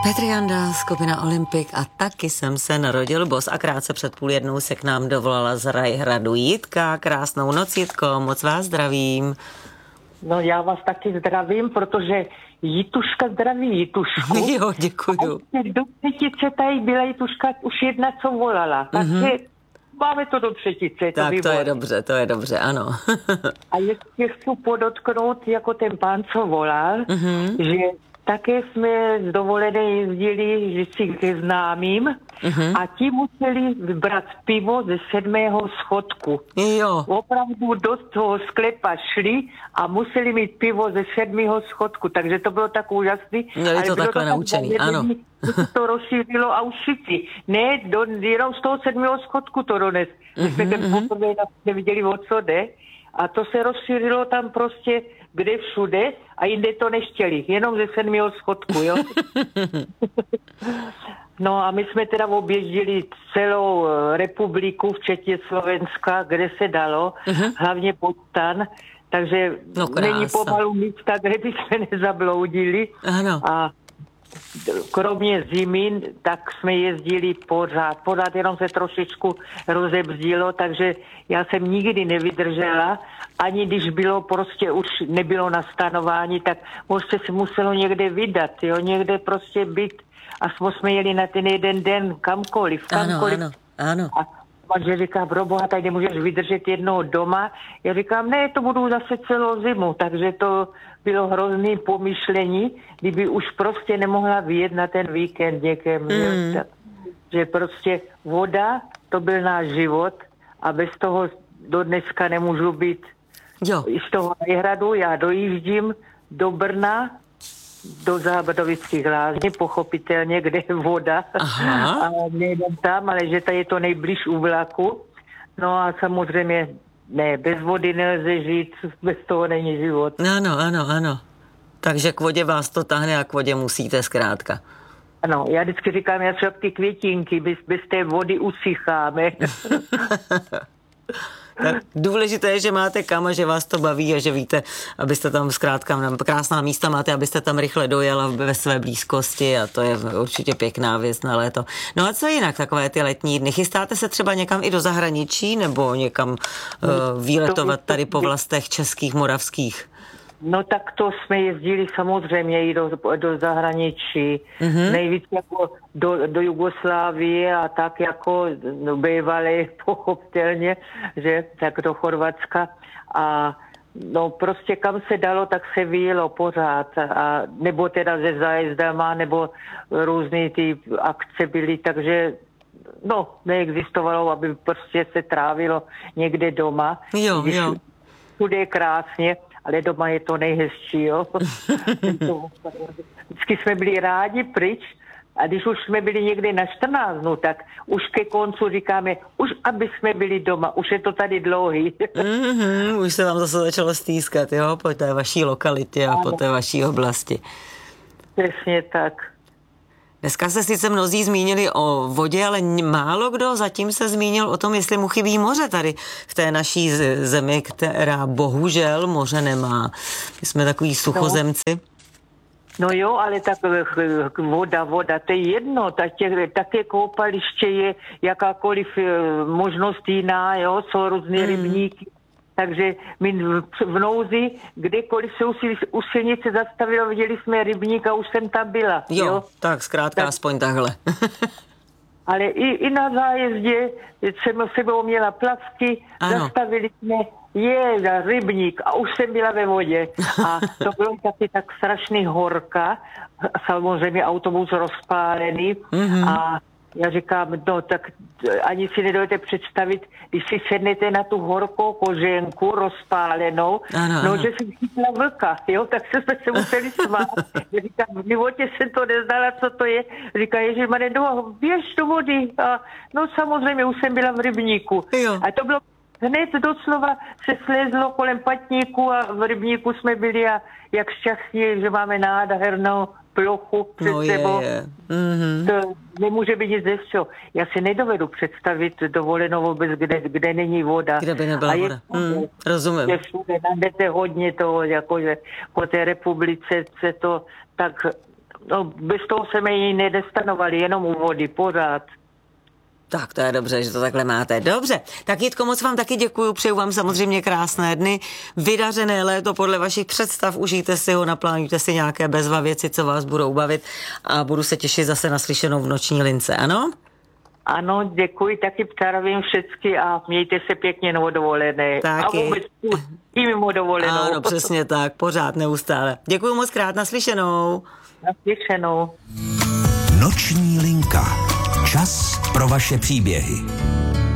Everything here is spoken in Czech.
Petr Janda, skupina Olympik a taky jsem se narodil bos a krátce před 12:30 se k nám dovolala z Rajhradu Jitka. Krásnou noc, Jitko, moc vás zdravím. No já vás taky zdravím, protože Jituška zdraví Jitušku. Jo, děkuju. A do třetice tady byla Jituška už jedna, co volala. Takže máme to do třetice. Tak to je dobře, ano. A ještě chci podotknout, jako ten pán, co volal, že také jsme z dovolené jezdili, že si ke známým a ti museli vybrat pivo ze 7. schodku. Jo. Opravdu do toho sklepa šli a museli mít pivo ze 7. schodku, takže to bylo tak úžasný. Měli to takhle naučený, ano. To rozšířilo a už všichni. Ne, jenom z toho 7. schodku to dones. My jsme poprvé neviděli, o co jde. A to se rozšířilo tam prostě kde všude a jinde to nechtěli. Jenom ze 7. schodku, jo. No a my jsme teda objezdili celou republiku, včetně Slovenska, kde se dalo, hlavně Podstan, takže není pomalu místa, kde by jsme nezabloudili. Ano. A kromě zimy, tak jsme jezdili pořád jenom se trošičku rozebzdilo, takže já jsem nikdy nevydržela, ani když bylo prostě už nebylo na stanování, tak prostě se muselo někde vydat, jo, někde prostě být, aspoň jsme jeli na ten jeden den kamkoliv. Ano. A manžel říká, proboha, tady nemůžeš vydržet jednoho doma. Já říkám, ne, to budu zase celou zimu, takže to bylo hrozný pomyšlení, kdyby už prostě nemohla vyjet na ten víkend někam. Že prostě voda, to byl náš život a bez toho do dneska nemůžu být. Jo. Z toho Rajhradu já dojíždím do Brna, do Zábřovických lázní, pochopitelně, kde je voda. Aha. A nejdem tam, ale že tady je to nejblíž u vlaku. No a samozřejmě ne, bez vody nelze žít, bez toho není život. Ano. Takže k vodě vás to tahne a k vodě musíte zkrátka. Ano, já vždycky říkám, já třeba ty květinky, bez té vody usycháme. Tak důležité je, že máte kam a že vás to baví a že víte, abyste tam zkrátka krásná místa máte, abyste tam rychle dojela ve své blízkosti a to je určitě pěkná věc na léto. No a co jinak takové ty letní dny? Chystáte se třeba někam i do zahraničí nebo někam výletovat tady po vlastech českých, moravských? No tak to jsme jezdili samozřejmě i do zahraničí. Nejvíc jako do Jugoslávie a tak jako bývalé pochopitelně, že tak do Chorvatska. A no prostě kam se dalo, tak se vyjelo pořád. A nebo teda se zájezdama, nebo různý ty akce byly, takže no neexistovalo, aby prostě se trávilo někde doma. Jo. Všude je krásně, ale doma je to nejhezčí, jo. Vždycky jsme byli rádi pryč a když už jsme byli někde na 14 dnů, tak už ke koncu říkáme, už aby jsme byli doma, už je to tady dlouhý. Už se vám zase začalo stýskat, jo, po té vaší lokalitě a po té vaší oblasti. Přesně tak. Dneska se sice mnozí zmínili o vodě, ale málo kdo zatím se zmínil o tom, jestli mu chybí moře tady v té naší zemi, která bohužel moře nemá. My jsme takový suchozemci. No jo, ale tak voda, to je jedno, také koupaliště je jakákoliv možnost jiná, jo, jsou různé rybníky. Takže my v nouzi, kdekoliv se u silnice zastavilo, viděli jsme rybník a už jsem tam byla. Jo, tak zkrátka aspoň takhle. Ale i na zájezdě jsem sebou měla plavky, zastavili jsme rybník a už jsem byla ve vodě. A to bylo taky tak strašný horka, samozřejmě autobus rozpálený a já říkám, no tak ani si nedovedete představit, když si sednete na tu horkou koženku rozpálenou, že jsem chytla vlka, jo, tak jsme se museli smát. Já říkám, v životě jsem to neznala, co to je. Říká, ježišmarja, no, běž do vody. A no samozřejmě, už jsem byla v rybníku. Jo. A to bylo hned doslova se slezlo kolem patníku a v rybníku jsme byli a jak šťastní, že máme nádhernou plochu před sebou. To nemůže být nic zesčo. Já si nedovedu představit dovolenou vůbec, kde není voda. Kde by nebyla voda. Rozumím. Je všude, najdete hodně toho, jakože po té republice se to tak bez toho jsme ji nedestanovali, jenom u vody, pořád. Tak to je dobře, že to takhle máte. Dobře, tak Jitko, moc vám taky děkuju, přeju vám samozřejmě krásné dny, vydařené léto podle vašich představ, užijte si ho, naplánujte si nějaké bezva věci, co vás budou bavit a budu se těšit zase na slyšenou v Noční lince, ano? Ano, děkuji, taky zdravím všecky a mějte se pěkně na dovolené. Taky. A vůbec i mimo dovolenou. Ano, přesně tak, pořád, neustále. Děkuju moc krát, naslyšenou. Naslyšenou. Noční linka. Čas pro vaše příběhy.